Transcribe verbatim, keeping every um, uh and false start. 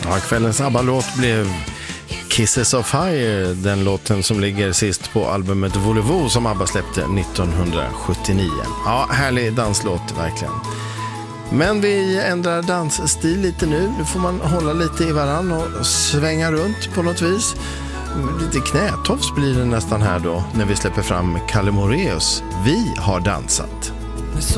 Ja, kvällens ABBA-låt blev Kisses of Fire, den låten som ligger sist på albumet Volevo som ABBA släppte nittonhundrasjuttionio. Ja, härlig danslåt verkligen. Men vi ändrar dansstil lite nu. Nu får man hålla lite i varann och svänga runt på något vis. Lite knätofs blir det nästan här då när vi släpper fram Kalle Moraeus. Vi har dansat.